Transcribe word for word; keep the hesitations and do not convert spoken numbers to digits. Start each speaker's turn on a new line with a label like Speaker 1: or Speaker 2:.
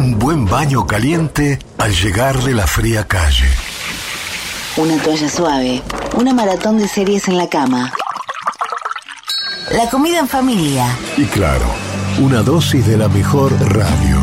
Speaker 1: Un buen baño caliente al llegar de la fría calle.
Speaker 2: Una toalla suave. Una maratón de series en la cama. La comida en familia.
Speaker 1: Y claro, una dosis de la mejor radio.